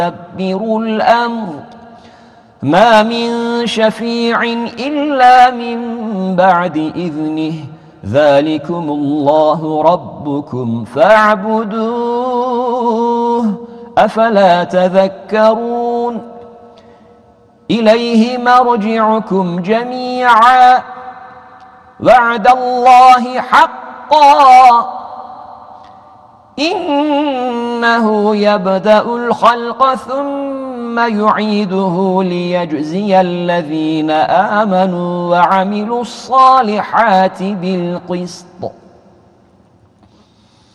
يدبر الأمر ما من شفيع إلا من بعد إذنه ذلكم الله ربكم فاعبدوه أفلا تذكرون إليه مرجعكم جميعا وعد الله حقا إنه يبدأ الخلق ثم يعيده ليجزي الذين آمنوا وعملوا الصالحات بالقسط